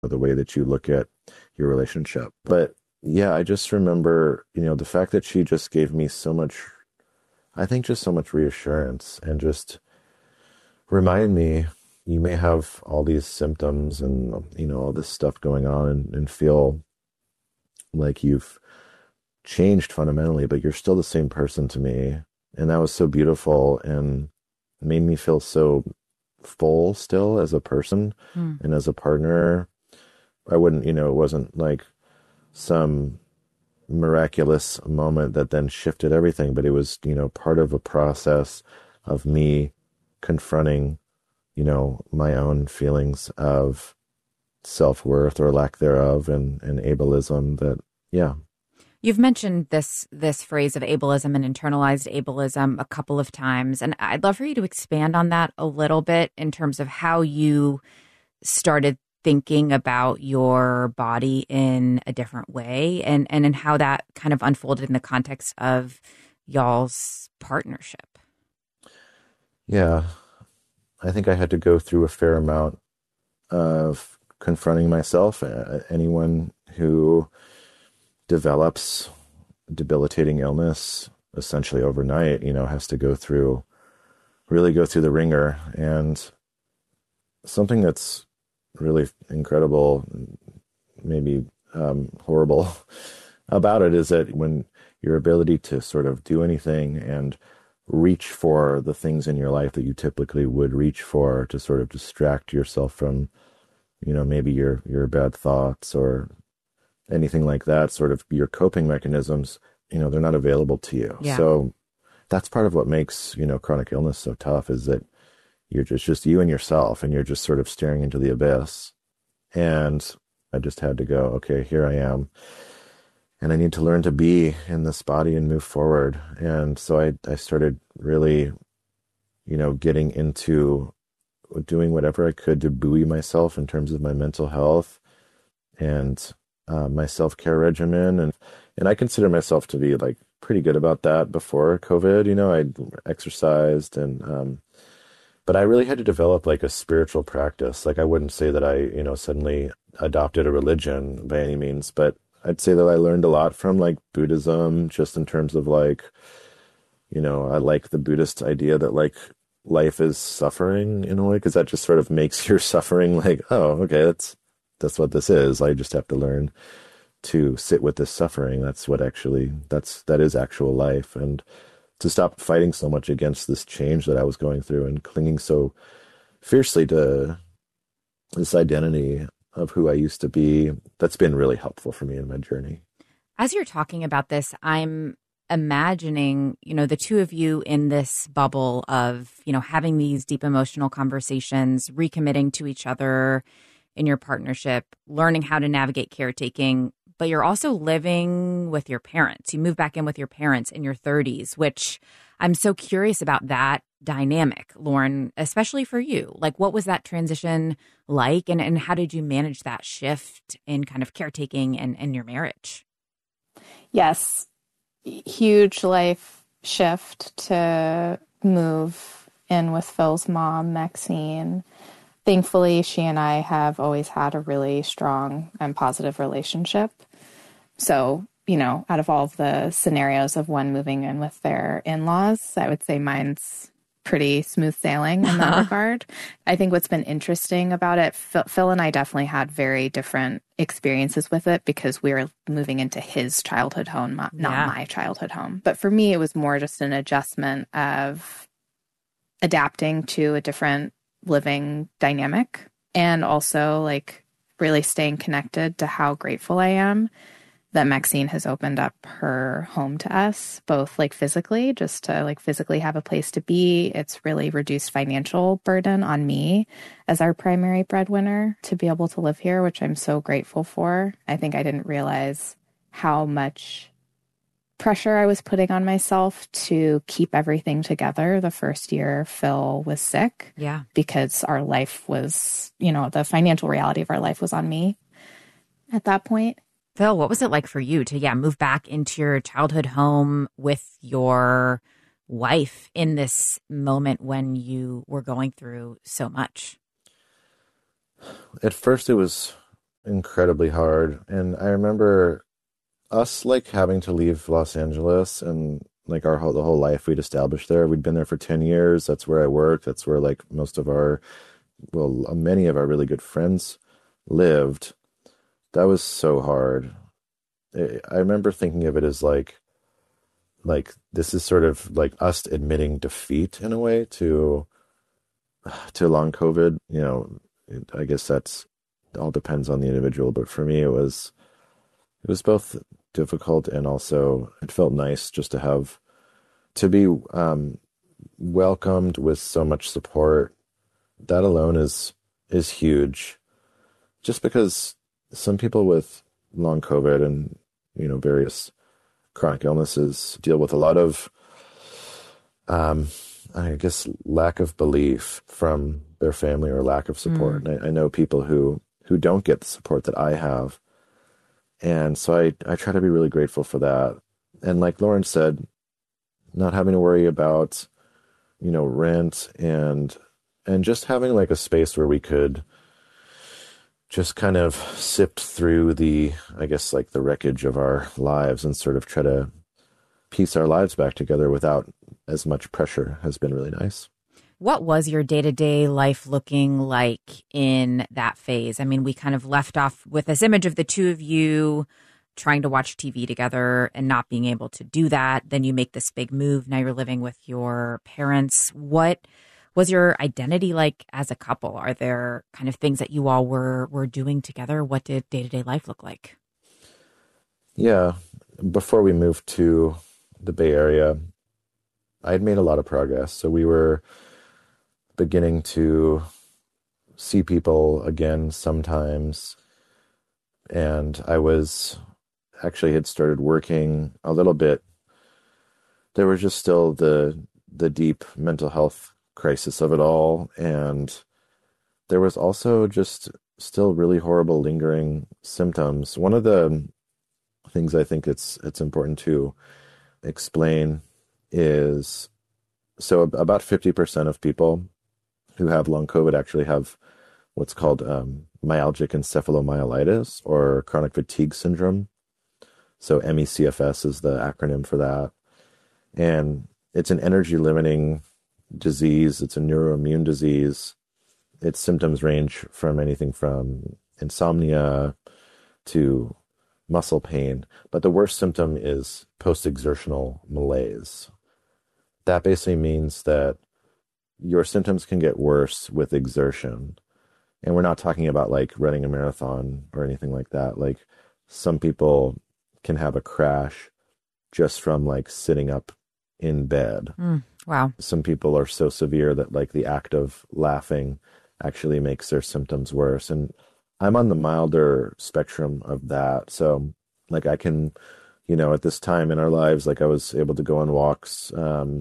the way that you look at your relationship. But yeah, I just remember, the fact that she just gave me so much, I think just so much reassurance and just remind me you may have all these symptoms and, all this stuff going on and feel like you've changed fundamentally, but you're still the same person to me. And that was so beautiful and made me feel so full still as a person Mm. and as a partner. I wouldn't, it wasn't like some miraculous moment that then shifted everything, but it was, part of a process of me confronting, my own feelings of self-worth or lack thereof and ableism that, yeah. You've mentioned this phrase of ableism and internalized ableism a couple of times, and I'd love for you to expand on that a little bit in terms of how you started thinking about your body in a different way and in how that kind of unfolded in the context of y'all's partnership. Yeah. I think I had to go through a fair amount of confronting myself. Anyone who develops debilitating illness essentially overnight, has to really go through the ringer. And something that's really incredible, maybe horrible about it is that when your ability to sort of do anything and reach for the things in your life that you typically would reach for to sort of distract yourself from, maybe your bad thoughts or anything like that, sort of your coping mechanisms, they're not available to you. Yeah. So that's part of what makes, chronic illness so tough is that you're just you and yourself, and you're just sort of staring into the abyss. And I just had to go, okay, here I am. And I need to learn to be in this body and move forward. And so I started really, getting into doing whatever I could to buoy myself in terms of my mental health and my self-care regimen. And I consider myself to be like pretty good about that before COVID. I exercised but I really had to develop like a spiritual practice. Like I wouldn't say that I, suddenly adopted a religion by any means, but I'd say that I learned a lot from like Buddhism, just in terms of like, I like the Buddhist idea that like life is suffering in a way, because that just sort of makes your suffering like, oh, okay, that's what this is. I just have to learn to sit with this suffering. That is actual life. And to stop fighting so much against this change that I was going through and clinging so fiercely to this identity of who I used to be, that's been really helpful for me in my journey. As you're talking about this, I'm imagining, the two of you in this bubble of, having these deep emotional conversations, recommitting to each other in your partnership, learning how to navigate caretaking, but you're also living with your parents. You move back in with your parents in your 30s, which I'm so curious about that dynamic, Lauren, especially for you. Like, what was that transition like? And how did you manage that shift in kind of caretaking and your marriage? Yes, huge life shift to move in with Phil's mom, Maxine. Thankfully, she and I have always had a really strong and positive relationship. So, out of all of the scenarios of one moving in with their in-laws, I would say mine's pretty smooth sailing in that regard. I think what's been interesting about it, Phil and I definitely had very different experiences with it because we were moving into his childhood home, not my childhood home. But for me, it was more just an adjustment of adapting to a different living dynamic and also like really staying connected to how grateful I am that Maxine has opened up her home to us, both like physically, just to like physically have a place to be. It's really reduced financial burden on me as our primary breadwinner to be able to live here, which I'm so grateful for. I think I didn't realize how much pressure I was putting on myself to keep everything together the first year Phil was sick. Yeah. Because our life was, the financial reality of our life was on me at that point. Phil, what was it like for you to, move back into your childhood home with your wife in this moment when you were going through so much? At first, it was incredibly hard. And I remember us like having to leave Los Angeles and like the whole life we'd established there. We'd been there for 10 years. That's where I worked. That's where like most of our, well, many of our really good friends lived. That was so hard. I remember thinking of it as like this is sort of like us admitting defeat in a way to long COVID. I guess that's all depends on the individual, but for me it was both difficult and also it felt nice just to be welcomed with so much support. That alone is huge. Just because some people with long COVID and various chronic illnesses deal with a lot of I guess lack of belief from their family or lack of support. And I know people who don't get the support that I have. And so I try to be really grateful for that. And like Lauren said, not having to worry about, rent and just having like a space where we could just kind of sift through I guess like the wreckage of our lives and sort of try to piece our lives back together without as much pressure has been really nice. What was your day-to-day life looking like in that phase? I mean, we kind of left off with this image of the two of you trying to watch TV together and not being able to do that. Then you make this big move. Now you're living with your parents. What was your identity like as a couple? Are there kind of things that you all were doing together? What did day-to-day life look like? Yeah. Before we moved to the Bay Area, I had made a lot of progress. So we were beginning to see people again sometimes. And I had started working a little bit. There was just still the deep mental health crisis of it all. And there was also just still really horrible lingering symptoms. One of the things I think it's important to explain is, so about 50% of people who have long COVID actually have what's called myalgic encephalomyelitis or chronic fatigue syndrome. So MECFS is the acronym for that. And it's an energy limiting disease. It's a neuroimmune disease. Its symptoms range from anything from insomnia to muscle pain. But the worst symptom is post-exertional malaise. That basically means that your symptoms can get worse with exertion. And we're not talking about like running a marathon or anything like that. Like some people can have a crash just from like sitting up in bed. Wow. Some people are so severe that like the act of laughing actually makes their symptoms worse. And I'm on the milder spectrum of that. So like I can, at this time in our lives, like I was able to go on walks,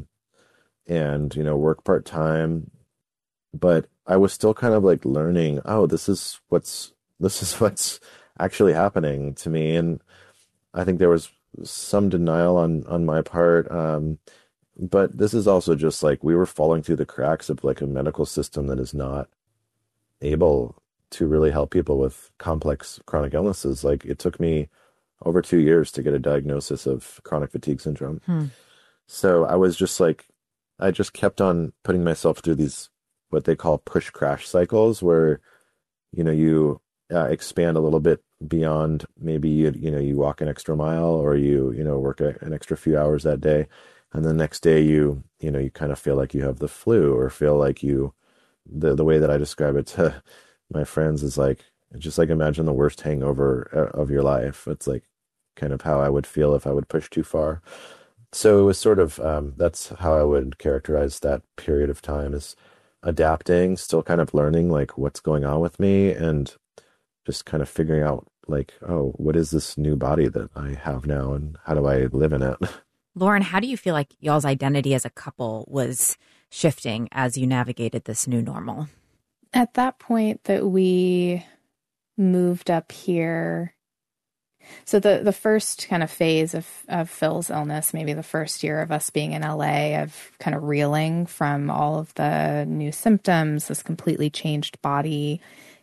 and, work part-time, but I was still kind of like learning, oh, this is what's actually happening to me. And I think there was some denial on my part. But this is also just like we were falling through the cracks of like a medical system that is not able to really help people with complex chronic illnesses. Like it took me over 2 years to get a diagnosis of chronic fatigue syndrome. So I was just like, I just kept on putting myself through these, what they call push crash cycles, where, you expand a little bit beyond maybe you walk an extra mile or you work an extra few hours that day. And the next day you kind of feel like you have the flu or feel like the way that I describe it to my friends is like, just like imagine the worst hangover of your life. It's like kind of how I would feel if I would push too far. So it was sort of, that's how I would characterize that period of time, is adapting, still kind of learning like what's going on with me and just kind of figuring out like, oh, what is this new body that I have now and how do I live in it? Lauren, how do you feel like y'all's identity as a couple was shifting as you navigated this new normal? At that point that we moved up here, so the first kind of phase of Phil's illness, maybe the first year of us being in LA, of kind of reeling from all of the new symptoms, this completely changed body,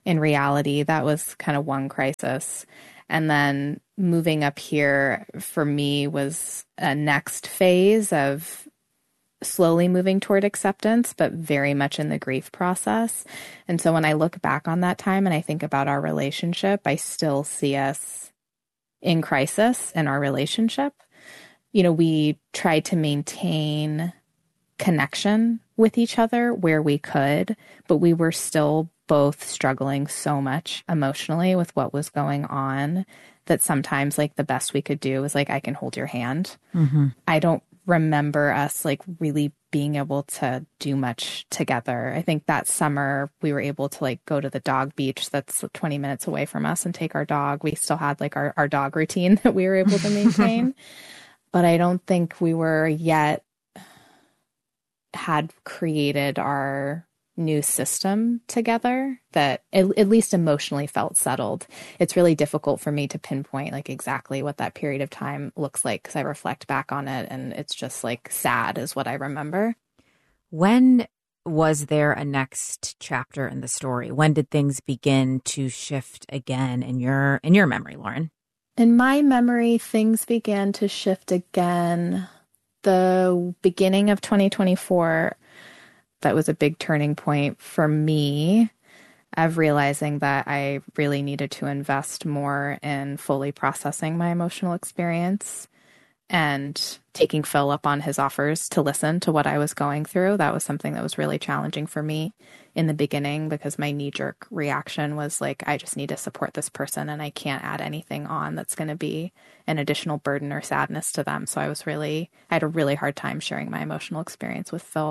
in reality. That was kind of one crisis. And then moving up here for me was a next phase of slowly moving toward acceptance, but very much in the grief process. And so when I look back on that time and I think about our relationship, I still see us in crisis in our relationship. You know, we tried to maintain connection with each other where we could, but we were still both struggling so much emotionally with what was going on that sometimes like the best we could do was like, I can hold your hand. Mm-hmm. I don't remember us like really being able to do much together. I think that summer we were able to like go to the dog beach that's 20 minutes away from us and take our dog. We still had like our dog routine that we were able to maintain. But I don't think we were yet had created our new system together that at least emotionally felt settled. It's really difficult for me to pinpoint like exactly what that period of time looks like because I reflect back on it and it's just like sad is what I remember. When was there a next chapter in the story? When did things begin to shift again in your memory, Lauren? In my memory, things began to shift again the beginning of 2024. That was a big turning point for me of realizing that I really needed to invest more in fully processing my emotional experience and taking Phil up on his offers to listen to what I was going through. That was something that was really challenging for me in the beginning because my knee-jerk reaction was like, I just need to support this person and I can't add anything on that's going to be an additional burden or sadness to them. So I had a really hard time sharing my emotional experience with Phil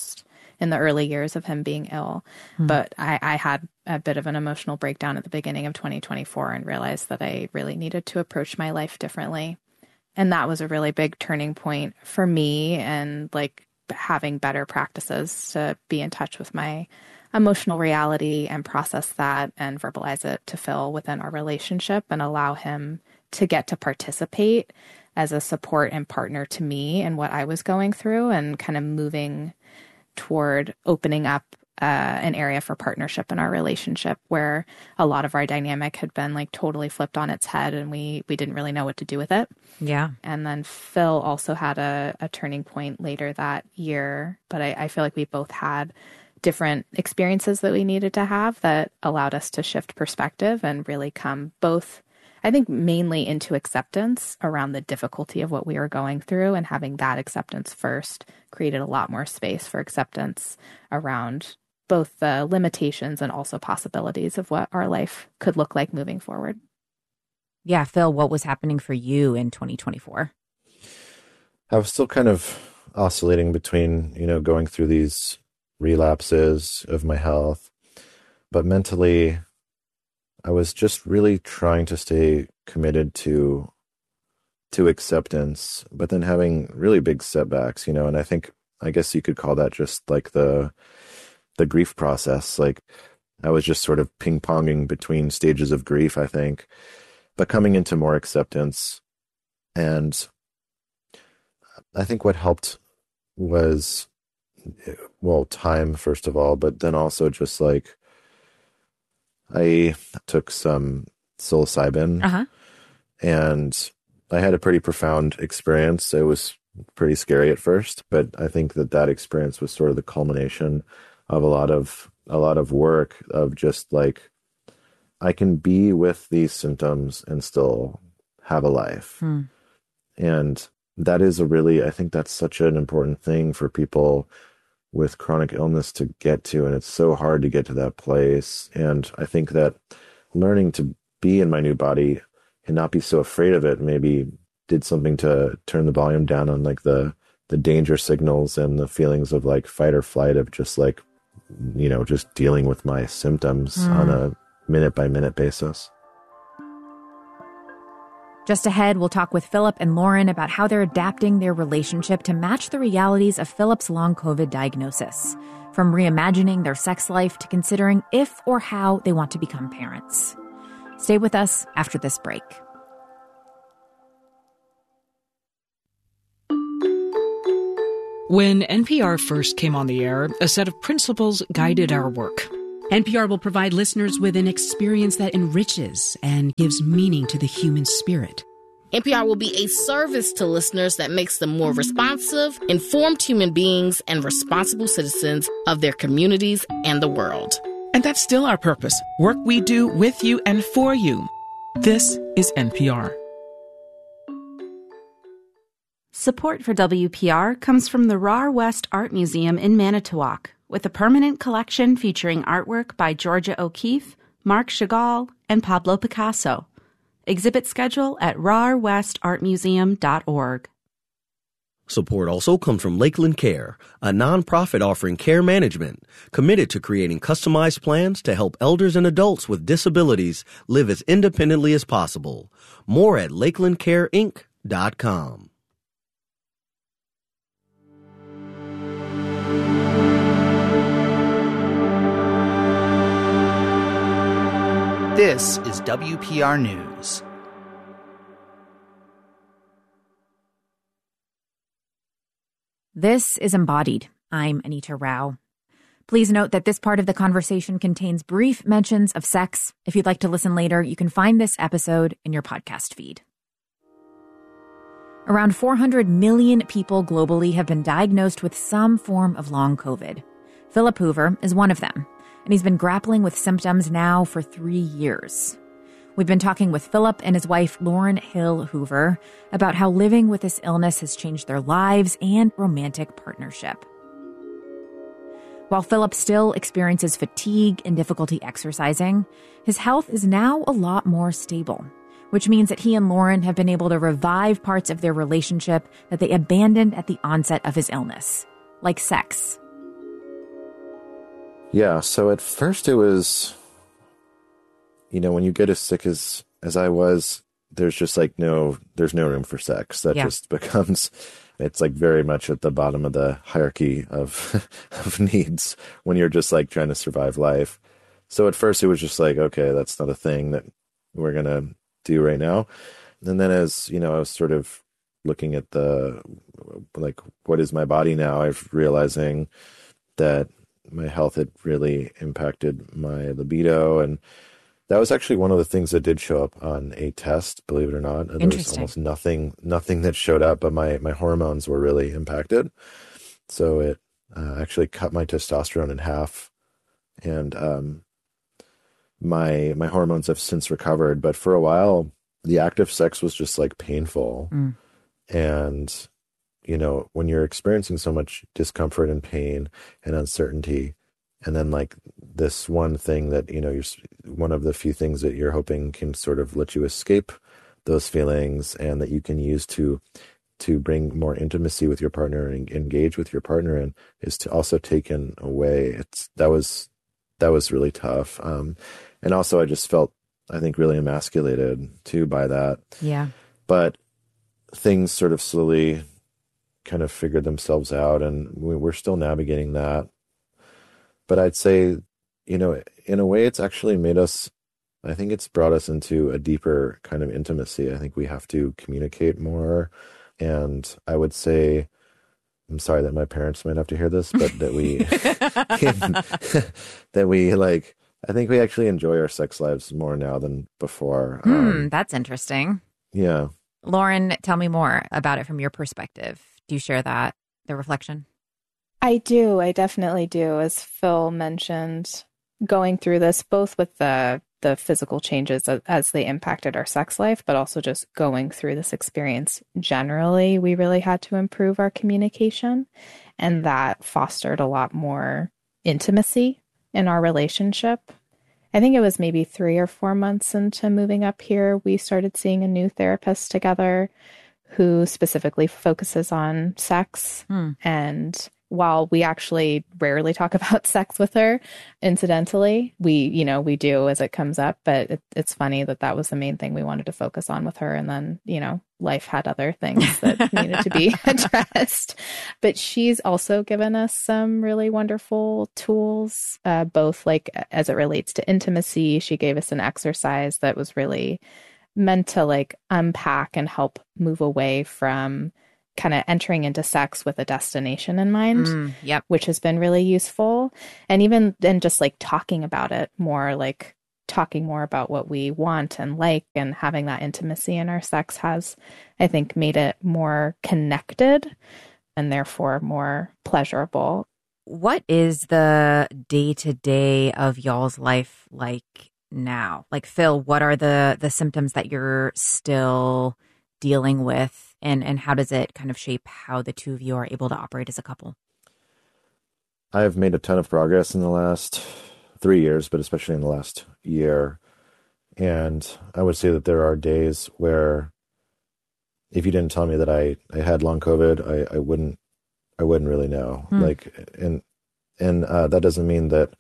in the early years of him being ill. But I had a bit of an emotional breakdown at the beginning of 2024 and realized that I really needed to approach my life differently. And that was a really big turning point for me and like having better practices to be in touch with my emotional reality and process that and verbalize it to Phil within our relationship and allow him to get to participate as a support and partner to me and what I was going through and kind of moving toward opening up an area for partnership in our relationship where a lot of our dynamic had been like totally flipped on its head and we didn't really know what to do with it. Yeah. And then Phil also had a turning point later that year, but I feel like we both had different experiences that we needed to have that allowed us to shift perspective and really come both, I think, mainly into acceptance around the difficulty of what we were going through, and having that acceptance first created a lot more space for acceptance around both the limitations and also possibilities of what our life could look like moving forward. Yeah, Phil, what was happening for you in 2024? I was still kind of oscillating between, going through these relapses of my health, but mentally I was just really trying to stay committed to acceptance, but then having really big setbacks, and I guess you could call that just like the grief process. Like I was just sort of ping-ponging between stages of grief, I think, but coming into more acceptance. And I think what helped was, well, time, first of all, but then also just like I took some psilocybin and I had a pretty profound experience. It was pretty scary at first, but I think that experience was sort of the culmination of a lot of work of just like, I can be with these symptoms and still have a life. And that is I think that's such an important thing for people with chronic illness to get to. And it's so hard to get to that place. And I think that learning to be in my new body and not be so afraid of it maybe did something to turn the volume down on like the danger signals and the feelings of like fight or flight of just like, just dealing with my symptoms on a minute by minute basis. Just ahead, we'll talk with Philip and Lauren about how they're adapting their relationship to match the realities of Philip's long COVID diagnosis, from reimagining their sex life to considering if or how they want to become parents. Stay with us after this break. When NPR first came on the air, a set of principles guided our work. NPR will provide listeners with an experience that enriches and gives meaning to the human spirit. NPR will be a service to listeners that makes them more responsive, informed human beings, and responsible citizens of their communities and the world. And that's still our purpose. Work we do with you and for you. This is NPR. Support for WPR comes from the Rahr West Art Museum in Manitowoc, with a permanent collection featuring artwork by Georgia O'Keeffe, Marc Chagall, and Pablo Picasso. Exhibit schedule at rahrwestartmuseum.org. Support also comes from Lakeland Care, a nonprofit offering care management committed to creating customized plans to help elders and adults with disabilities live as independently as possible. More at lakelandcareinc.com. This is WPR News. This is Embodied. I'm Anita Rao. Please note that this part of the conversation contains brief mentions of sex. If you'd like to listen later, you can find this episode in your podcast feed. Around 400 million people globally have been diagnosed with some form of long COVID. Philip Hoover is one of them, and he's been grappling with symptoms now for 3 years. We've been talking with Philip and his wife, Lauren Hill Hoover, about how living with this illness has changed their lives and romantic partnership. While Philip still experiences fatigue and difficulty exercising, his health is now a lot more stable, which means that he and Lauren have been able to revive parts of their relationship that they abandoned at the onset of his illness, like sex. Yeah, so at first it was, when you get as sick as I was, there's just there's no room for sex. That just becomes, it's like very much at the bottom of the hierarchy of needs when you're just like trying to survive life. So at first it was just like, okay, that's not a thing that we're going to do right now. And then as, I was sort of looking at what is my body now, I'm realizing that my health had really impacted my libido. And that was actually one of the things that did show up on a test, believe it or not. There was almost nothing that showed up, but my hormones were really impacted. So it actually cut my testosterone in half. And my hormones have since recovered. But for a while, the active sex was just like painful. And when you're experiencing so much discomfort and pain and uncertainty, and then like this one thing that, you're one of the few things that you're hoping can sort of let you escape those feelings and that you can use to bring more intimacy with your partner and engage with your partner in, is to also taken away. That was really tough. And also I just felt, I think, really emasculated too by that. Yeah. But things sort of slowly kind of figured themselves out, and we're still navigating that. But I'd say, in a way, it's actually made us, I think it's brought us into a deeper kind of intimacy. I think we have to communicate more. And I would say, I'm sorry that my parents might have to hear this, but that I think we actually enjoy our sex lives more now than before. That's interesting. Yeah. Lauren, tell me more about it from your perspective. Do you share the reflection? I do. I definitely do. As Phil mentioned, going through this, both with the physical changes as they impacted our sex life, but also just going through this experience generally, we really had to improve our communication. And that fostered a lot more intimacy in our relationship. I think it was maybe 3 or 4 months into moving up here, we started seeing a new therapist together who specifically focuses on sex. And while we actually rarely talk about sex with her, incidentally, we do as it comes up, but it's funny that was the main thing we wanted to focus on with her. And then, life had other things that needed to be addressed. But she's also given us some really wonderful tools, both like as it relates to intimacy. She gave us an exercise that was really meant to like unpack and help move away from kind of entering into sex with a destination in mind, Yep. which has been really useful. And even then just like talking about it more, like talking more about what we want and like, and having that intimacy in our sex has, I think, made it more connected and therefore more pleasurable. What is the day-to-day of y'all's life like now? Like, Phil, what are the symptoms that you're still dealing with, and how does it kind of shape how the two of you are able to operate as a couple? I've made a ton of progress in the last 3 years, but especially in the last year. And I would say that there are days where if you didn't tell me that I had long COVID, I wouldn't really know. Like, and that doesn't mean that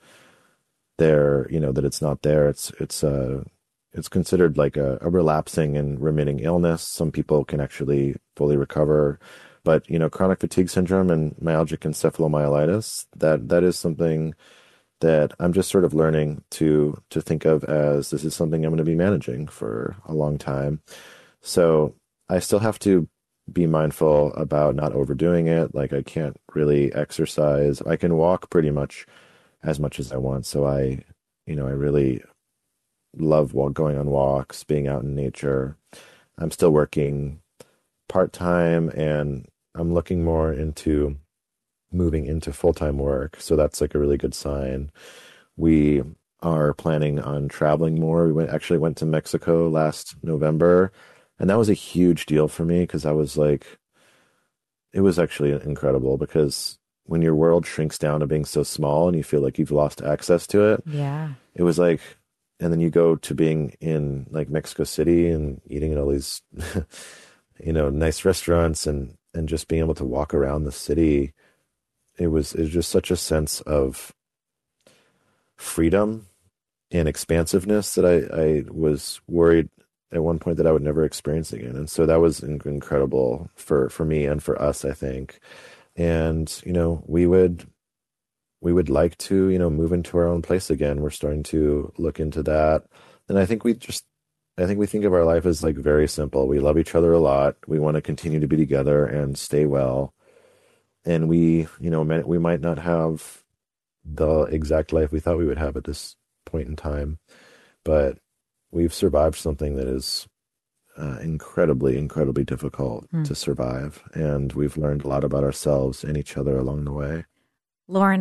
that it's not there. It's considered like a relapsing and remitting illness. Some people can actually fully recover, but chronic fatigue syndrome and myalgic encephalomyelitis, that is something that I'm just sort of learning to think of as this is something I'm going to be managing for a long time. So I still have to be mindful about not overdoing it. Like, I can't really exercise. I can walk pretty much as I want. So I really love going on walks, being out in nature. I'm still working part-time, and I'm looking more into moving into full-time work. So that's like a really good sign. We are planning on traveling more. We actually went to Mexico last November, and that was a huge deal for me because I was like, it was actually incredible because when your world shrinks down to being so small and you feel like you've lost access to it. Yeah. It was like, and then you go to being in like Mexico City and eating at all these, nice restaurants and just being able to walk around the city. It was just such a sense of freedom and expansiveness that I was worried at one point that I would never experience again. And so that was incredible for me and for us, I think. And, we would like to, move into our own place again. We're starting to look into that. And I think we think of our life as like very simple. We love each other a lot. We want to continue to be together and stay well. And we might not have the exact life we thought we would have at this point in time, but we've survived something that is incredibly, incredibly difficult to survive. And we've learned a lot about ourselves and each other along the way. Lauren,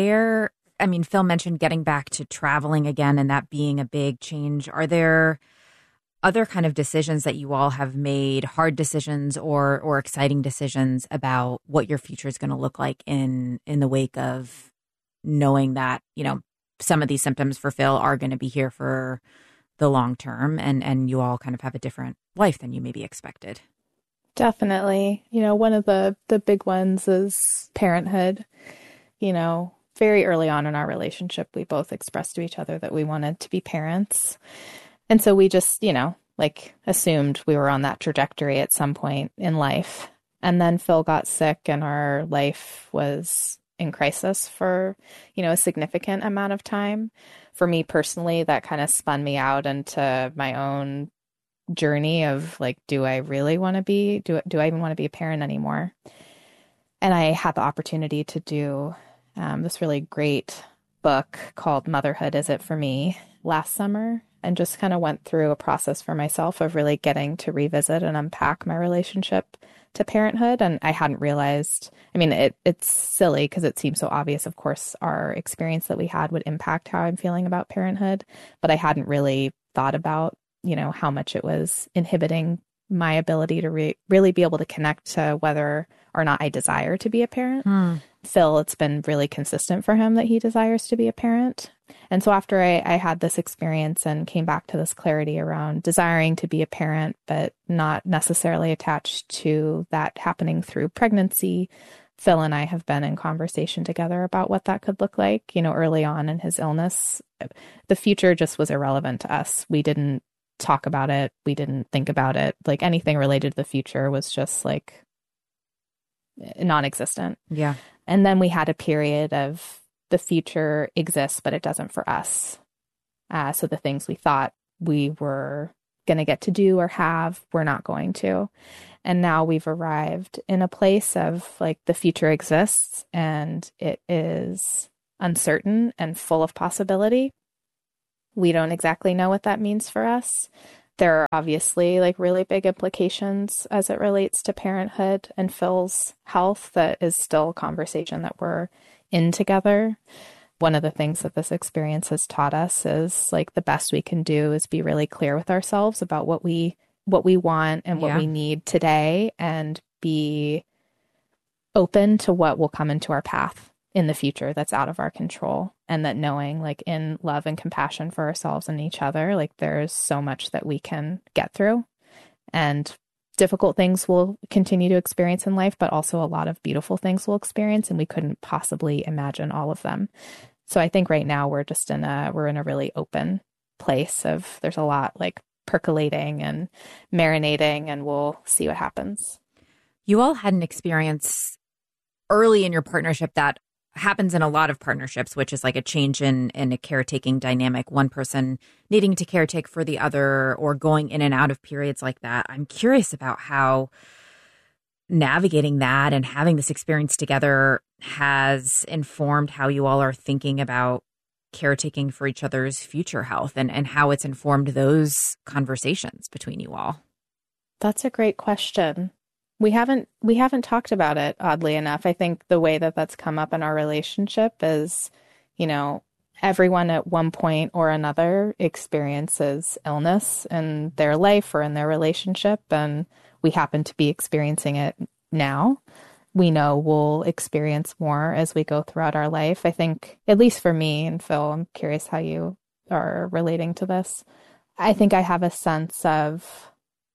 Phil mentioned getting back to traveling again and that being a big change. Are there other kind of decisions that you all have made, hard decisions or exciting decisions about what your future is going to look like in the wake of knowing that, some of these symptoms for Phil are going to be here for the long term and you all kind of have a different life than you maybe expected? Definitely. One of the big ones is parenthood. Very early on in our relationship, we both expressed to each other that we wanted to be parents. And so we just, assumed we were on that trajectory at some point in life. And then Phil got sick and our life was in crisis for, a significant amount of time. For me personally, that kind of spun me out into my own journey of like, do I really want to be, do I even want to be a parent anymore? And I had the opportunity to do this really great book called Motherhood, Is It For Me? Last summer, and just kind of went through a process for myself of really getting to revisit and unpack my relationship to parenthood. And I hadn't realized, it's silly because it seems so obvious. Of course, our experience that we had would impact how I'm feeling about parenthood, but I hadn't really thought about, how much it was inhibiting my ability to really be able to connect to whether or not I desire to be a parent. Phil, it's been really consistent for him that he desires to be a parent. And so after I had this experience and came back to this clarity around desiring to be a parent, but not necessarily attached to that happening through pregnancy, Phil and I have been in conversation together about what that could look like. Early on in his illness, the future just was irrelevant to us. We didn't talk about it. We didn't think about it. Like anything related to the future was just like non-existent. Yeah. And then we had a period of the future exists, but it doesn't for us. So the things we thought we were going to get to do or have, we're not going to. And now we've arrived in a place of like the future exists and it is uncertain and full of possibility. We don't exactly know what that means for us. There are obviously like really big implications as it relates to parenthood and Phil's health. That is still a conversation that we're in together. One of the things that this experience has taught us is like the best we can do is be really clear with ourselves about what we want and what we need today, and be open to what will come into our path in the future that's out of our control. And that knowing like in love and compassion for ourselves and each other, like there's so much that we can get through, and difficult things we'll continue to experience in life, but also a lot of beautiful things we'll experience, and we couldn't possibly imagine all of them. So I think right now we're just we're in a really open place of there's a lot like percolating and marinating, and we'll see what happens. You all had an experience early in your partnership that happens in a lot of partnerships, which is like a change in a caretaking dynamic, one person needing to caretake for the other or going in and out of periods like that. I'm curious about how navigating that and having this experience together has informed how you all are thinking about caretaking for each other's future health, and how it's informed those conversations between you all. That's a great question. We haven't talked about it, oddly enough. I think the way that that's come up in our relationship is, you know, everyone at one point or another experiences illness in their life or in their relationship, and we happen to be experiencing it now. We know we'll experience more as we go throughout our life. I think, at least for me and Phil, I'm curious how you are relating to this. I think I have a sense of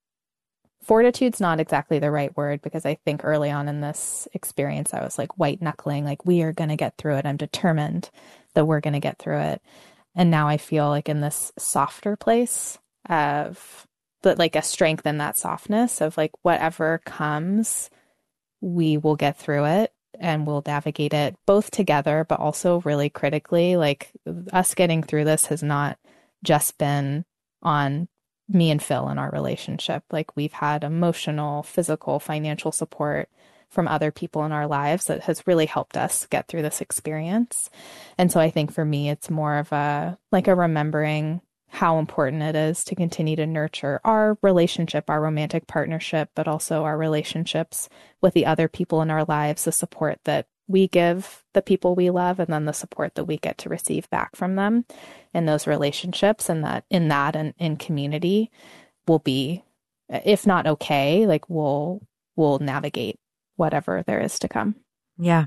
fortitude's not exactly the right word, because I think early on in this experience, I was like white knuckling, like we are going to get through it. I'm determined that we're going to get through it. And now I feel like in this softer place of, but like a strength in that softness of like whatever comes, we will get through it and we'll navigate it both together, but also really critically. Like us getting through this has not just been on me and Phil in our relationship. Like we've had emotional, physical, financial support from other people in our lives that has really helped us get through this experience. And so I think for me, it's more of a remembering how important it is to continue to nurture our relationship, our romantic partnership, but also our relationships with the other people in our lives, the support that we give the people we love, and then the support that we get to receive back from them in those relationships, and that and in community will be, if not okay, like we'll navigate whatever there is to come. Yeah.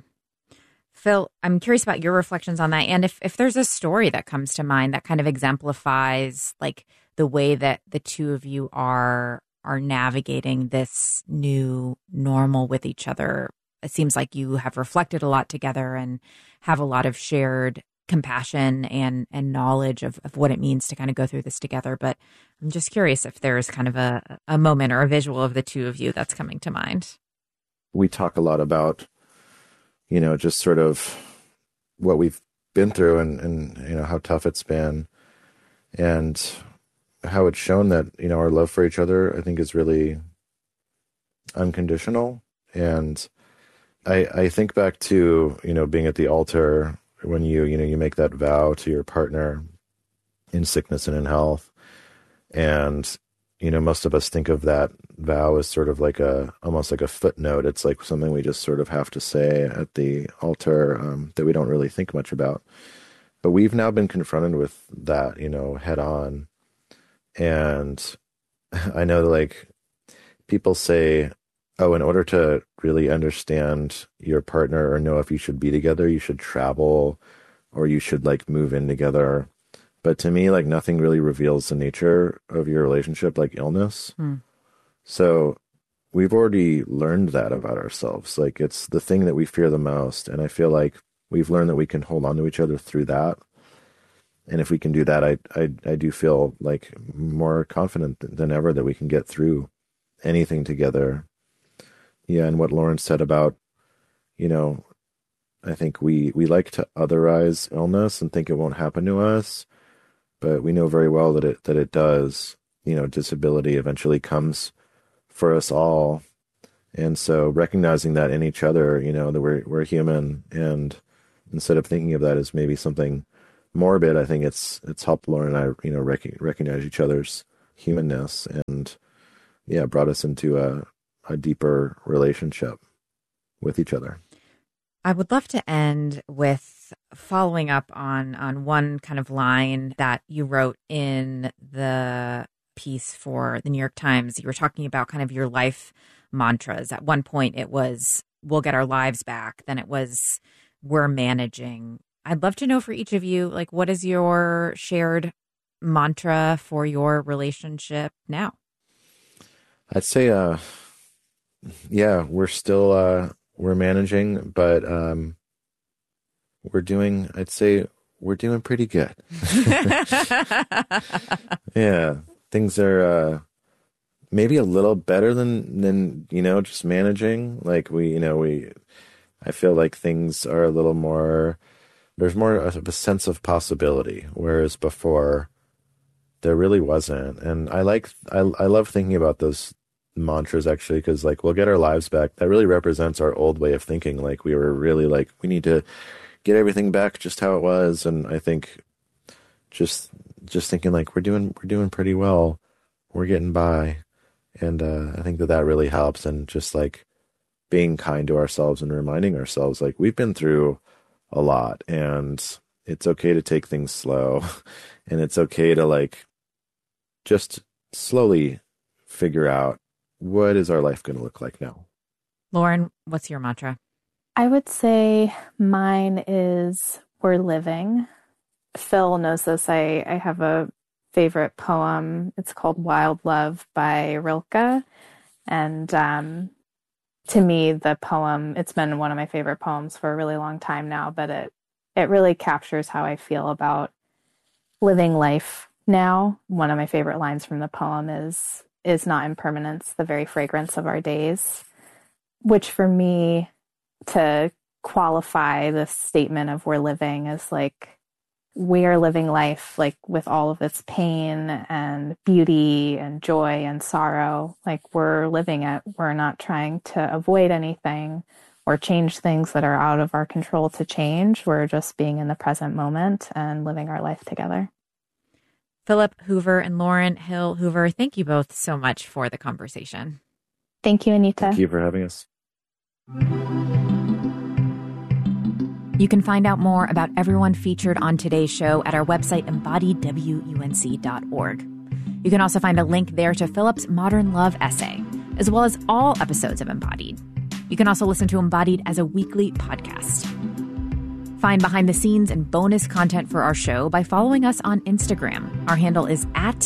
Phil, I'm curious about your reflections on that. And if there's a story that comes to mind that kind of exemplifies like the way that the two of you are navigating this new normal with each other. It seems like you have reflected a lot together and have a lot of shared compassion and knowledge of what it means to kind of go through this together. But I'm just curious if there's kind of a moment or a visual of the two of you that's coming to mind. We talk a lot about, just sort of what we've been through and how tough it's been, and how it's shown that, our love for each other, I think, is really unconditional. And I think back to, being at the altar when you make that vow to your partner in sickness and in health. And, most of us think of that vow as sort of like almost like a footnote. It's like something we just sort of have to say at the altar that we don't really think much about. But we've now been confronted with that, head on. And I know like people say, oh, in order to really understand your partner or know if you should be together, you should travel or you should like move in together. But to me, like nothing really reveals the nature of your relationship like illness. So we've already learned that about ourselves. Like it's the thing that we fear the most. And I feel like we've learned that we can hold on to each other through that. And if we can do that, I do feel like more confident than ever that we can get through anything together. Yeah, and what Lauren said about, I think we like to otherize illness and think it won't happen to us, but we know very well that it does. disability eventually comes for us all. And so recognizing that in each other, that we're human, and instead of thinking of that as maybe something morbid, I think it's helped Lauren and I, recognize each other's humanness, and brought us into a deeper relationship with each other. I would love to end with following up on one kind of line that you wrote in the piece for the New York Times. You were talking about kind of your life mantras. At one point it was, we'll get our lives back. Then it was, we're managing. I'd love to know for each of you, like, what is your shared mantra for your relationship now? I'd say, we're still, we're managing, but we're doing pretty good. Yeah, things are maybe a little better than just managing. Like I feel like things are a little more, there's more of a sense of possibility, whereas before there really wasn't. And I love thinking about those mantras, actually, because like, we'll get our lives back. That really represents our old way of thinking. Like, we were really like, we need to get everything back just how it was. And I think just thinking like, we're doing pretty well, we're getting by. And I think that really helps. And just like being kind to ourselves and reminding ourselves, like, we've been through a lot, and it's okay to take things slow, and it's okay to like just slowly figure out, what is our life going to look like now? Lauren, what's your mantra? I would say mine is, we're living. Phil knows this. I have a favorite poem. It's called Wild Love by Rilke. And to me, the poem, it's been one of my favorite poems for a really long time now, but it really captures how I feel about living life now. One of my favorite lines from the poem is not impermanence, the very fragrance of our days, which for me, to qualify the statement of we're living, is like, we are living life like with all of its pain and beauty and joy and sorrow. Like, we're living it. We're not trying to avoid anything or change things that are out of our control to change. We're just being in the present moment and living our life together. Philip Hoover and Lauren Hill Hoover, thank you both so much for the conversation. Thank you, Anita. Thank you for having us. You can find out more about everyone featured on today's show at our website, embodiedwunc.org. You can also find a link there to Philip's Modern Love essay, as well as all episodes of Embodied. You can also listen to Embodied as a weekly podcast. Find behind the scenes and bonus content for our show by following us on Instagram. Our handle is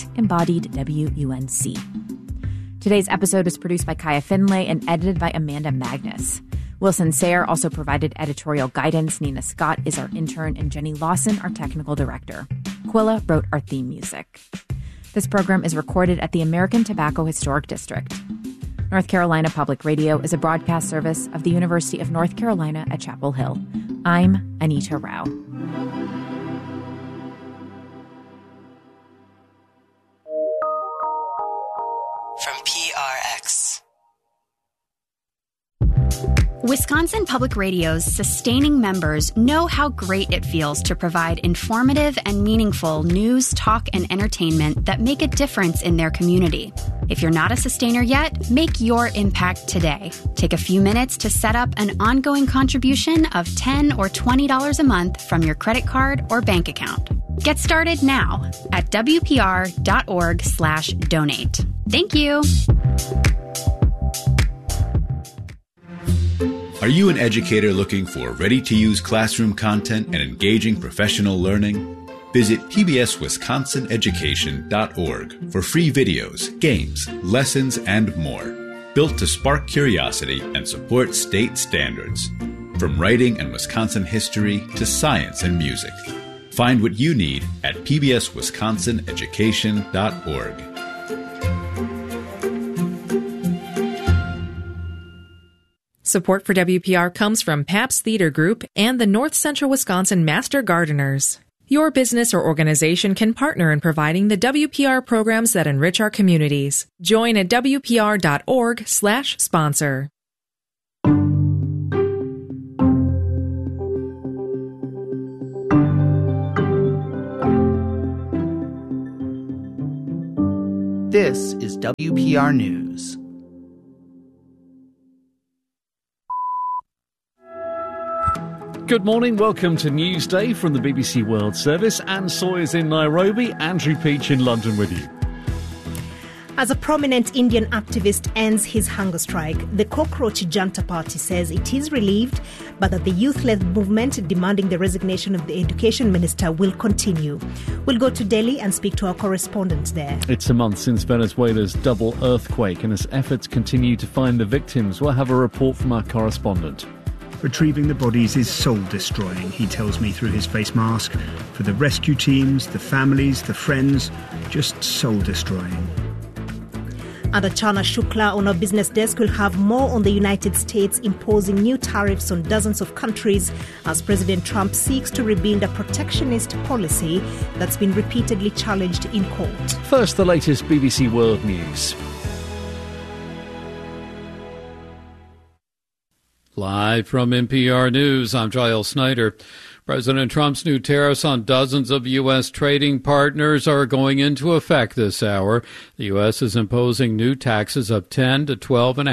@EmbodiedWUNC. Today's episode was produced by Kaya Finlay and edited by Amanda Magnus. Wilson Sayre also provided editorial guidance. Nina Scott is our intern, and Jenny Lawson, our technical director. Quilla wrote our theme music. This program is recorded at the American Tobacco Historic District. North Carolina Public Radio is a broadcast service of the University of North Carolina at Chapel Hill. I'm Anita Rao. From PRX. Wisconsin Public Radio's sustaining members know how great it feels to provide informative and meaningful news, talk, and entertainment that make a difference in their community. If you're not a sustainer yet, make your impact today. Take a few minutes to set up an ongoing contribution of $10 or $20 a month from your credit card or bank account. Get started now at WPR.org/donate. Thank you. Are you an educator looking for ready-to-use classroom content and engaging professional learning? Visit pbswisconsineducation.org for free videos, games, lessons, and more, built to spark curiosity and support state standards. From writing and Wisconsin history to science and music. Find what you need at pbswisconsineducation.org. Support for WPR comes from Pabst Theater Group and the North Central Wisconsin Master Gardeners. Your business or organization can partner in providing the WPR programs that enrich our communities. Join at WPR.org/sponsor. This is WPR News. Good morning, welcome to Newsday from the BBC World Service. Anne Sawyer's in Nairobi, Andrew Peach in London with you. As a prominent Indian activist ends his hunger strike, the Cockroach Janta Party says it is relieved, but that the youth-led movement demanding the resignation of the education minister will continue. We'll go to Delhi and speak to our correspondent there. It's a month since Venezuela's double earthquake, and as efforts continue to find the victims, we'll have a report from our correspondent. Retrieving the bodies is soul-destroying, he tells me through his face mask. For the rescue teams, the families, the friends, just soul-destroying. And Achana Shukla on our business desk will have more on the United States imposing new tariffs on dozens of countries as President Trump seeks to rebuild a protectionist policy that's been repeatedly challenged in court. First, the latest BBC World News. Live from NPR News, I'm Giles Snyder. President Trump's new tariffs on dozens of U.S. trading partners are going into effect this hour. The U.S. is imposing new taxes of 10 to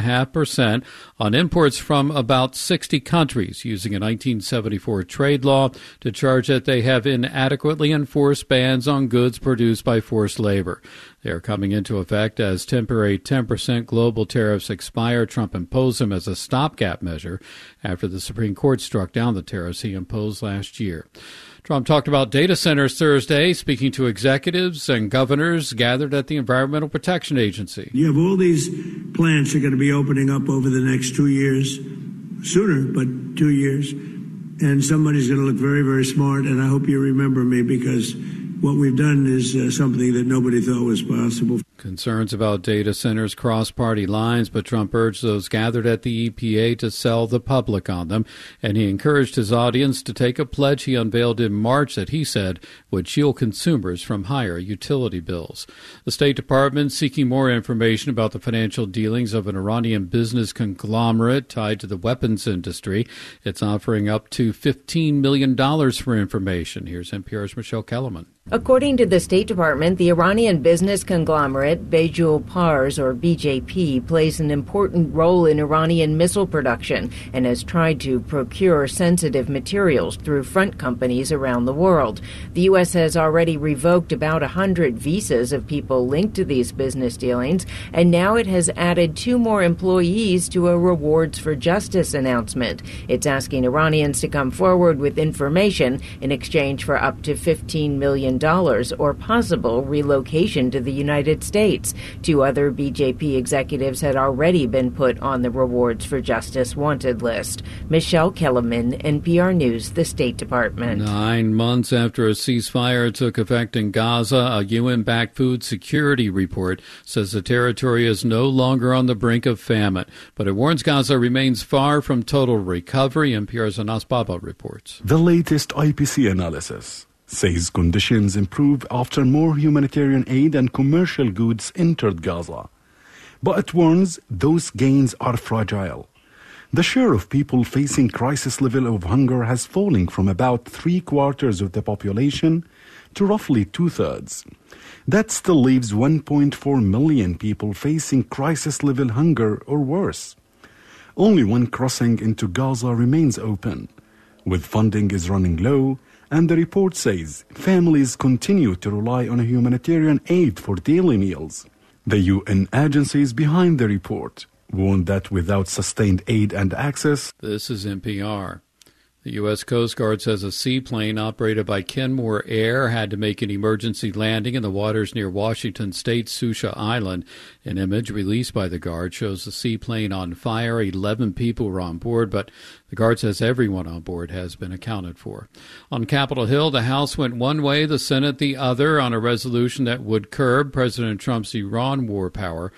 12.5% on imports from about 60 countries, using a 1974 trade law to charge that they have inadequately enforced bans on goods produced by forced labor. They are coming into effect as temporary 10% global tariffs expire. Trump imposed them as a stopgap measure after the Supreme Court struck down the tariffs he imposed last year. Trump talked about data centers Thursday, speaking to executives and governors gathered at the Environmental Protection Agency. You have all these plants that are going to be opening up over the next 2 years, sooner, but 2 years. And somebody's going to look very, very smart, and I hope you remember me because what we've done is something that nobody thought was possible. Concerns about data centers cross party lines, but Trump urged those gathered at the EPA to sell the public on them, and he encouraged his audience to take a pledge he unveiled in March that he said would shield consumers from higher utility bills. The State Department seeking more information about the financial dealings of an Iranian business conglomerate tied to the weapons industry. It's offering up to $15 million for information. Here's NPR's Michelle Kellerman. According to the State Department, the Iranian business conglomerate Bejul Pars, or BJP, plays an important role in Iranian missile production and has tried to procure sensitive materials through front companies around the world. The U.S. has already revoked about 100 visas of people linked to these business dealings, and now it has added 2 more employees to a Rewards for Justice announcement. It's asking Iranians to come forward with information in exchange for up to $15 million or possible relocation to the United States. 2 other BJP executives had already been put on the Rewards for Justice wanted list. Michelle Kellerman, NPR News, the State Department. 9 months after a ceasefire took effect in Gaza, a UN-backed food security report says the territory is no longer on the brink of famine, but it warns Gaza remains far from total recovery. NPR's Anas Baba reports. The latest IPC analysis says conditions improved after more humanitarian aid and commercial goods entered Gaza. But it warns those gains are fragile. The share of people facing crisis level of hunger has fallen from about 3/4 of the population to roughly 2/3. That still leaves 1.4 million people facing crisis level hunger or worse. Only one crossing into Gaza remains open, with funding is running low, and the report says families continue to rely on humanitarian aid for daily meals. The UN agencies behind the report warned that without sustained aid and access... This is NPR. The U.S. Coast Guard says a seaplane operated by Kenmore Air had to make an emergency landing in the waters near Washington State's Susha Island. An image released by the Guard shows the seaplane on fire. 11 people were on board, but the Guard says everyone on board has been accounted for. On Capitol Hill, the House went one way, the Senate the other, on a resolution that would curb President Trump's Iran war power.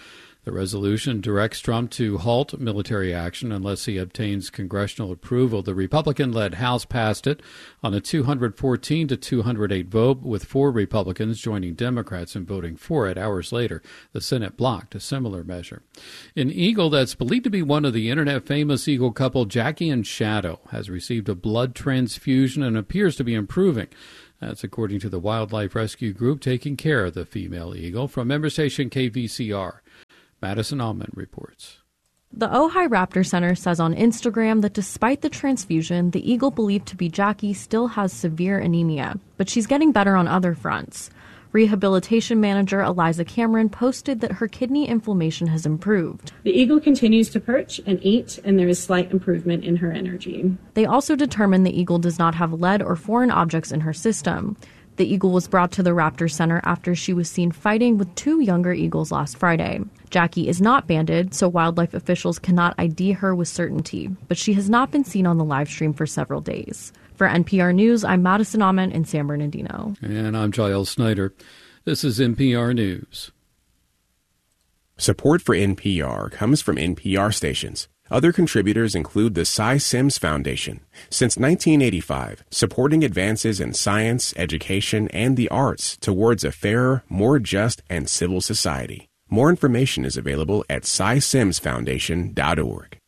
The resolution directs Trump to halt military action unless he obtains congressional approval. The Republican-led House passed it on a 214 to 208 vote, with 4 Republicans joining Democrats in voting for it. Hours later, the Senate blocked a similar measure. An eagle that's believed to be one of the internet-famous eagle couple Jackie and Shadow has received a blood transfusion and appears to be improving. That's according to the wildlife rescue group taking care of the female eagle. From member station KVCR, Madison Allman reports. The Ojai Raptor Center says on Instagram that despite the transfusion, the eagle believed to be Jackie still has severe anemia, but she's getting better on other fronts. Rehabilitation manager Eliza Cameron posted that her kidney inflammation has improved. The eagle continues to perch and eat, and there is slight improvement in her energy. They also determined the eagle does not have lead or foreign objects in her system. The eagle was brought to the Raptor Center after she was seen fighting with 2 younger eagles last Friday. Jackie is not banded, so wildlife officials cannot ID her with certainty, but she has not been seen on the live stream for several days. For NPR News, I'm Madison Ahman in San Bernardino. And I'm Giles Snyder. This is NPR News. Support for NPR comes from NPR stations. Other contributors include the Cy Sims Foundation. Since 1985, supporting advances in science, education, and the arts towards a fairer, more just, and civil society. More information is available at cysimsfoundation.org.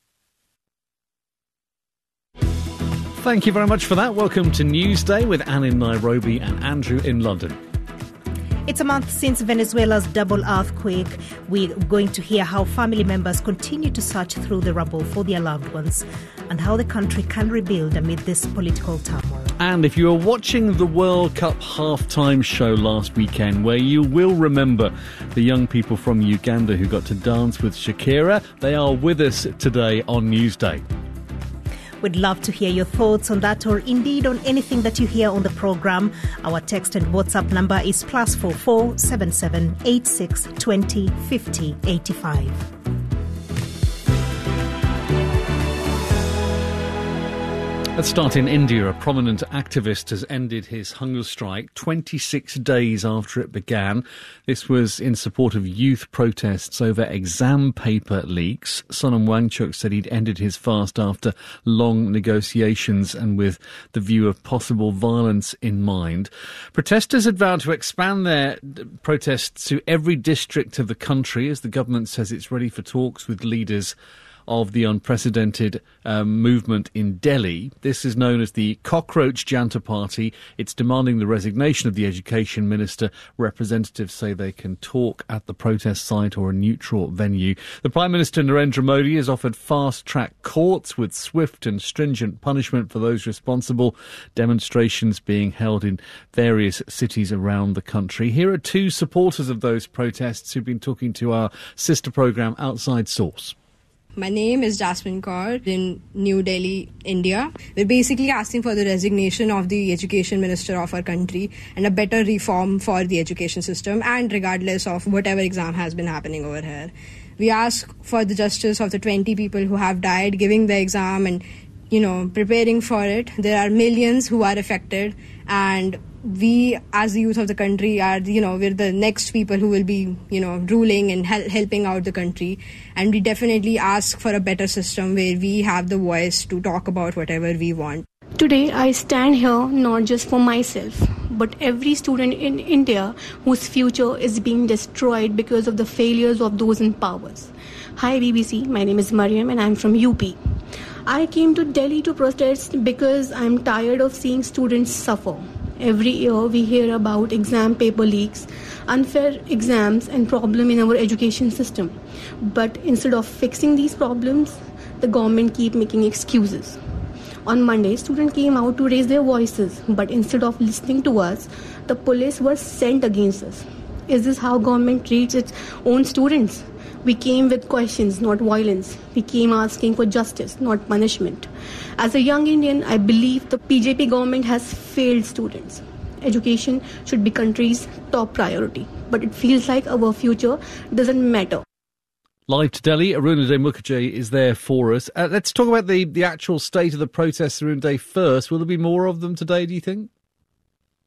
Thank you very much for that. Welcome to Newsday with Anne in Nairobi and Andrew in London. It's a month since Venezuela's double earthquake. We're going to hear how family members continue to search through the rubble for their loved ones and how the country can rebuild amid this political turmoil. And if you were watching the World Cup halftime show last weekend, where you will remember the young people from Uganda who got to dance with Shakira, they are with us today on Newsday. We'd love to hear your thoughts on that or indeed on anything that you hear on the programme. Our text and WhatsApp number is +44 77 86 20 50 85. Let's start in India. A prominent activist has ended his hunger strike 26 days after it began. This was in support of youth protests over exam paper leaks. Sonam Wangchuk said he'd ended his fast after long negotiations and with the view of possible violence in mind. Protesters had vowed to expand their protests to every district of the country as the government says it's ready for talks with leaders of the unprecedented movement in Delhi. This is known as the Cockroach Janta Party. It's demanding the resignation of the education minister. Representatives say they can talk at the protest site or a neutral venue. The Prime Minister Narendra Modi has offered fast-track courts with swift and stringent punishment for those responsible. Demonstrations being held in various cities around the country. Here are 2 supporters of those protests who've been talking to our sister programme Outside Source. My name is Jasmine Kaur in New Delhi, India. We're basically asking for the resignation of the education minister of our country and a better reform for the education system, and regardless of whatever exam has been happening over here. We ask for the justice of the 20 people who have died giving the exam and, preparing for it. There are millions who are affected, and we as the youth of the country are, we're the next people who will be, ruling and helping out the country. And we definitely ask for a better system where we have the voice to talk about whatever we want. Today, I stand here not just for myself, but every student in India whose future is being destroyed because of the failures of those in power. Hi BBC, my name is Mariam and I'm from UP. I came to Delhi to protest because I'm tired of seeing students suffer. Every year we hear about exam paper leaks, unfair exams and problem in our education system. But instead of fixing these problems, the government keep making excuses. On Monday, students came out to raise their voices, but instead of listening to us, the police were sent against us. Is this how government treats its own students? We came with questions, not violence. We came asking for justice, not punishment. As a young Indian, I believe the BJP government has failed students. Education should be country's top priority, but it feels like our future doesn't matter. Live to Delhi, Arunadhay Mukherjee is there for us. Let's talk about the actual state of the protests, Arunadhay, first. Will there be more of them today, do you think?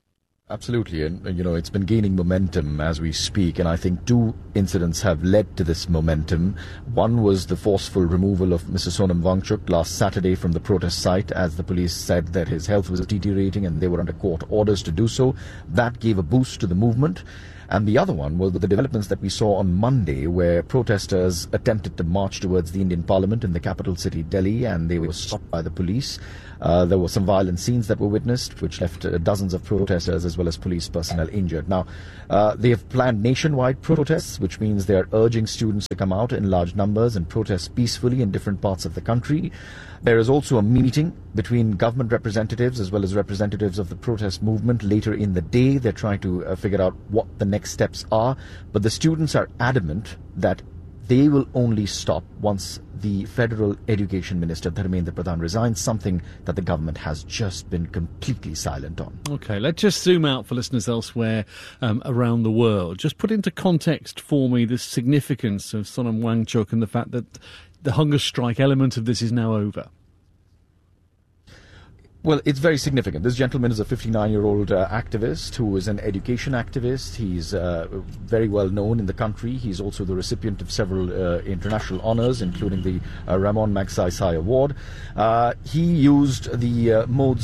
Absolutely, and it's been gaining momentum as we speak, and I think two incidents have led to this momentum. One was the forceful removal of Mr. Sonam Wangchuk last Saturday from the protest site, as the police said that his health was deteriorating and they were under court orders to do so. That gave a boost to the movement. And the other one was the developments that we saw on Monday, where protesters attempted to march towards the Indian Parliament in the capital city, Delhi, and they were stopped by the police. There were some violent scenes that were witnessed, which left dozens of protesters as well as police personnel injured. Now, they have planned nationwide protests, which means they are urging students to come out in large numbers and protest peacefully in different parts of the country. There is also a meeting between government representatives as well as representatives of the protest movement later in the day. They're trying to figure out what the next steps are. But the students are adamant that they will only stop once the Federal Education Minister, Dharmendra Pradhan, resigns, something that the government has just been completely silent on. OK, let's just zoom out for listeners elsewhere around the world. Just put into context for me the significance of Sonam Wangchuk and the fact that the hunger strike element of this is now over. Well, it's very significant. This gentleman is a 59-year-old activist who is an education activist. He's very well known in the country. He's also the recipient of several international honors, including the Ramon Magsaysay Award. He used the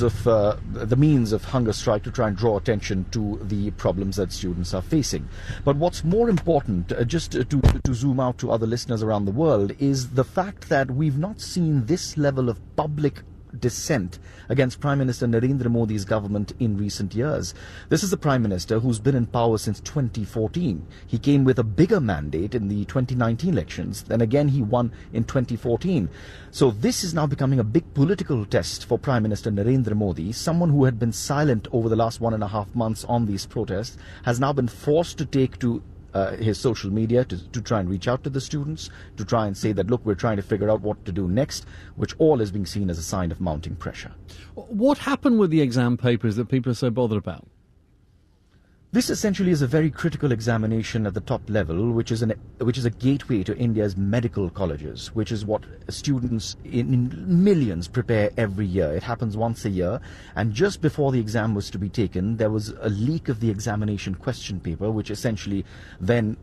the means of hunger strike to try and draw attention to the problems that students are facing. But what's more important, just to zoom out to other listeners around the world, is the fact that we've not seen this level of public dissent against Prime Minister Narendra Modi's government in recent years. This is the Prime Minister who's been in power since 2014. He came with a bigger mandate in the 2019 elections, then again he won in 2014. So this is now becoming a big political test for Prime Minister Narendra Modi. Someone who had been silent over the last 1.5 months on these protests has now been forced to take to his social media to try and reach out to the students, to try and say that, look, we're trying to figure out what to do next, which all is being seen as a sign of mounting pressure. What happened with the exam papers that people are so bothered about? This essentially is a very critical examination at the top level, which is a gateway to India's medical colleges, which is what students in millions prepare every year. It happens once a year, and just before the exam was to be taken, there was a leak of the examination question paper, which essentially then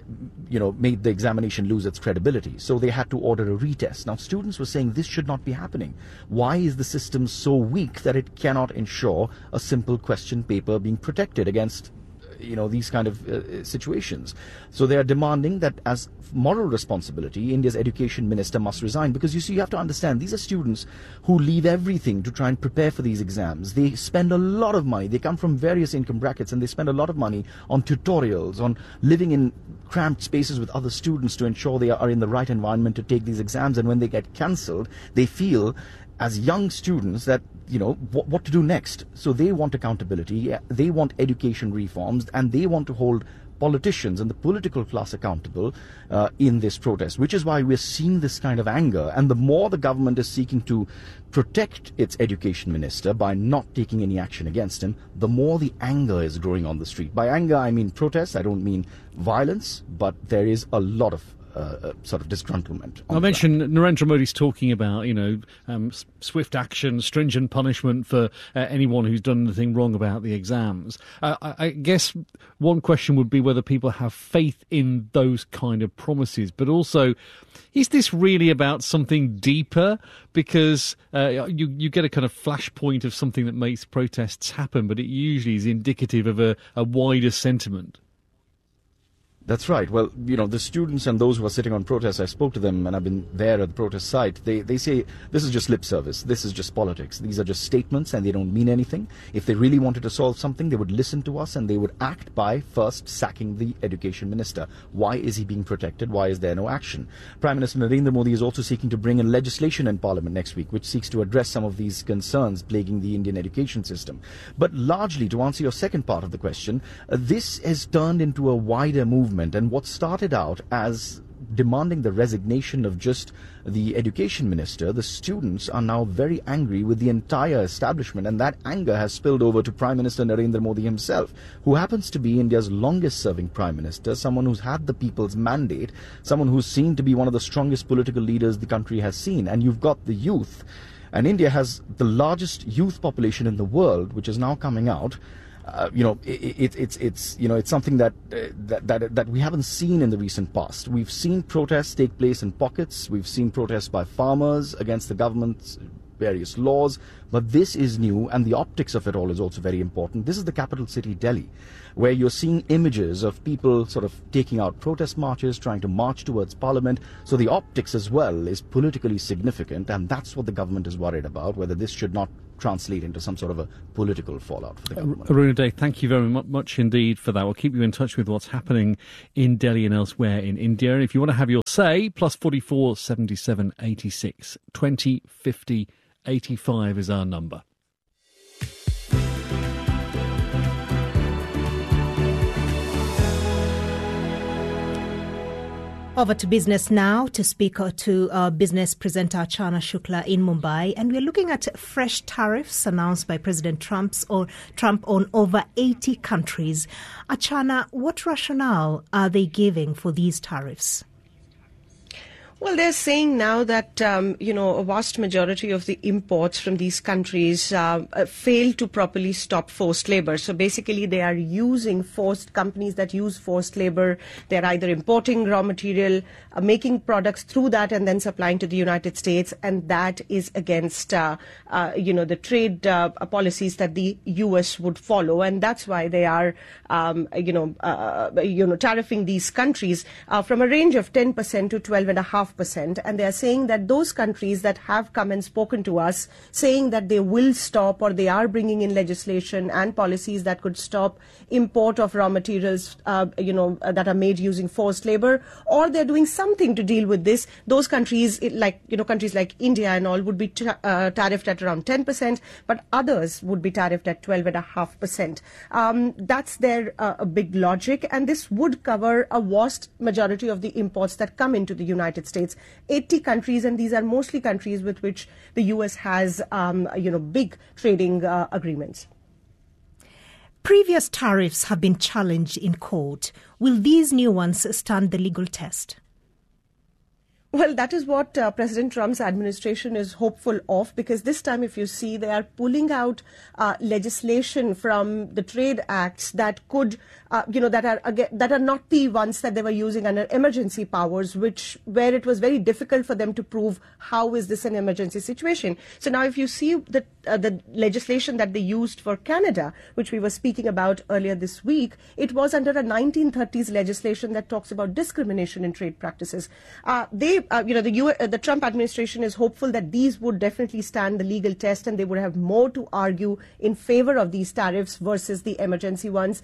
made the examination lose its credibility. So they had to order a retest. Now, students were saying this should not be happening. Why is the system so weak that it cannot ensure a simple question paper being protected against these kind of situations? So they are demanding that as moral responsibility, India's education minister must resign, because you have to understand, these are students who leave everything to try and prepare for these exams. They spend a lot of money. They come from various income brackets, and they spend a lot of money on tutorials, on living in cramped spaces with other students to ensure they are in the right environment to take these exams. And when they get cancelled, they feel as young students that, what to do next. So they want accountability, they want education reforms, and they want to hold politicians and the political class accountable in this protest, which is why we're seeing this kind of anger. And the more the government is seeking to protect its education minister by not taking any action against him, the more the anger is growing on the street. By anger, I mean protests. I don't mean violence, but there is a lot of sort of disgruntlement. I mentioned Narendra Modi's talking about, swift action, stringent punishment for anyone who's done anything wrong about the exams. I guess one question would be whether people have faith in those kind of promises, but also, is this really about something deeper? Because you get a kind of flashpoint of something that makes protests happen, but it usually is indicative of a wider sentiment. That's right. Well, the students and those who are sitting on protests, I spoke to them and I've been there at the protest site. They say this is just lip service. This is just politics. These are just statements and they don't mean anything. If they really wanted to solve something, they would listen to us and they would act by first sacking the education minister. Why is he being protected? Why is there no action? Prime Minister Narendra Modi is also seeking to bring in legislation in Parliament next week, which seeks to address some of these concerns plaguing the Indian education system. But largely, to answer your second part of the question, this has turned into a wider movement. And what started out as demanding the resignation of just the education minister, the students are now very angry with the entire establishment, and that anger has spilled over to Prime Minister Narendra Modi himself, who happens to be India's longest serving Prime Minister, someone who's had the people's mandate, someone who's seen to be one of the strongest political leaders the country has seen. And you've got the youth, and India has the largest youth population in the world, which is now coming out. It's something that we haven't seen in the recent past. We've seen protests take place in pockets. We've seen protests by farmers against the government's various laws, but this is new, and the optics of it all is also very important. This is the capital city, Delhi, where you're seeing images of people sort of taking out protest marches, trying to march towards parliament. So the optics as well is politically significant, and that's what the government is worried about, whether this should not translate into some sort of a political fallout for the government. Arunadhay, thank you very much indeed for that. We'll keep you in touch with what's happening in Delhi and elsewhere in India. And if you want to have your say, +44 77 86 20 50 85 is our number. Over to business now to speak to our business presenter Archana Shukla in Mumbai. And we're looking at fresh tariffs announced by President Trump on over 80 countries. Archana, what rationale are they giving for these tariffs? Well, they're saying now that, a vast majority of the imports from these countries fail to properly stop forced labor. So basically, they are using companies that use forced labor. They're either importing raw material, making products through that and then supplying to the United States. And that is against, the trade policies that the U.S. would follow. And that's why they are, tariffing these countries from a range of 10% to 12.5%. And they are saying that those countries that have come and spoken to us, saying that they will stop or they are bringing in legislation and policies that could stop import of raw materials, that are made using forced labor, or they're doing something to deal with this. Those countries, countries like India and all, would be tariffed at around 10%, but others would be tariffed at 12.5%. That's their big logic, and this would cover a vast majority of the imports that come into the United States. 80 countries, and these are mostly countries with which the U.S. has, big trading agreements. Previous tariffs have been challenged in court. Will these new ones stand the legal test? Well, that is what President Trump's administration is hopeful of, because this time, if you see, they are pulling out legislation from the trade acts that could, that are not the ones that they were using under emergency powers, where it was very difficult for them to prove how is this an emergency situation. So now, if you see the legislation that they used for Canada, which we were speaking about earlier this week, it was under a 1930s legislation that talks about discrimination in trade practices. The Trump administration is hopeful that these would definitely stand the legal test, and they would have more to argue in favor of these tariffs versus the emergency ones.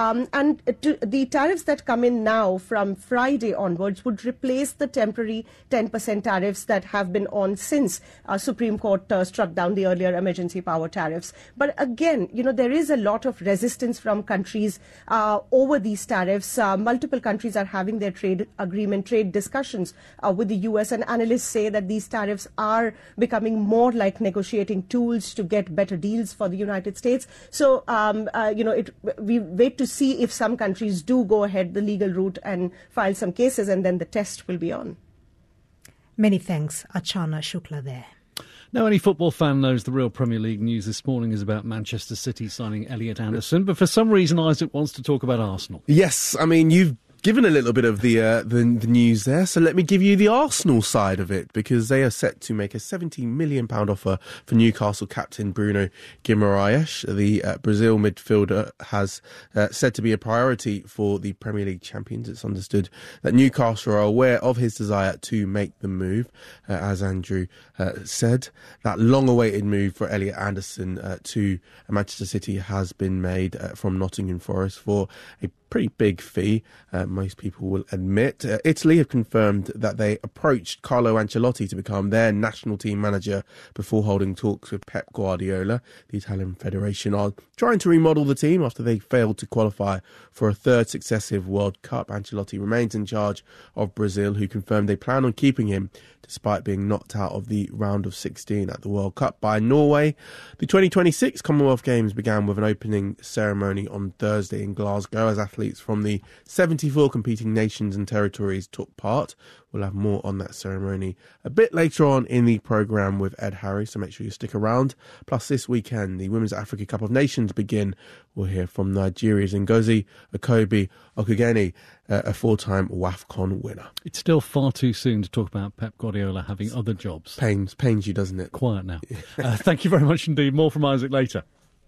The tariffs that come in now from Friday onwards would replace the temporary 10% tariffs that have been on since Supreme Court struck down the earlier emergency power tariffs. But again, there is a lot of resistance from countries over these tariffs. Multiple countries are having their trade discussions with the U.S., and analysts say that these tariffs are becoming more like negotiating tools to get better deals for the United States. So, we wait to see if some countries do go ahead the legal route and file some cases, and then the test will be on. Many thanks, Archana Shukla there. Now, any football fan knows the real Premier League news this morning is about Manchester City signing Elliot Anderson, but for some reason Isaac wants to talk about Arsenal. Yes, I mean, you've given a little bit of the news there, so let me give you the Arsenal side of it, because they are set to make a £70 million offer for Newcastle captain Bruno Guimaraes. The Brazil midfielder has said to be a priority for the Premier League champions. It's understood that Newcastle are aware of his desire to make the move. As Andrew said, that long-awaited move for Elliot Anderson to Manchester City has been made from Nottingham Forest for a pretty big fee, most people will admit. Italy have confirmed that they approached Carlo Ancelotti to become their national team manager before holding talks with Pep Guardiola. The Italian Federation are trying to remodel the team after they failed to qualify for a third successive World Cup. Ancelotti remains in charge of Brazil, who confirmed they plan on keeping him despite being knocked out of the round of 16 at the World Cup by Norway. The 2026 Commonwealth Games began with an opening ceremony on Thursday in Glasgow as athletes athletes from the 74 competing nations and territories took part. We'll have more on that ceremony a bit later on in the programme with Ed Harry, so make sure you stick around. Plus, this weekend, the Women's Africa Cup of Nations begin. We'll hear from Nigeria's Ngozi Okogie-Okugeni, a four-time WAFCON winner. It's still far too soon to talk about Pep Guardiola having other jobs. Pains you, doesn't it? Quiet now. Thank you very much indeed. More from Isaac later.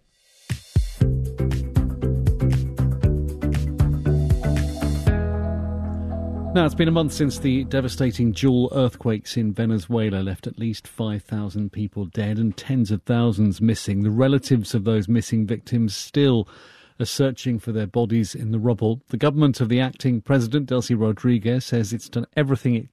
Now, it's been a month since the devastating dual earthquakes in Venezuela left at least 5,000 people dead and tens of thousands missing. The relatives of those missing victims still are searching for their bodies in the rubble. The government of the acting president, Delcy Rodriguez, says it's done everything it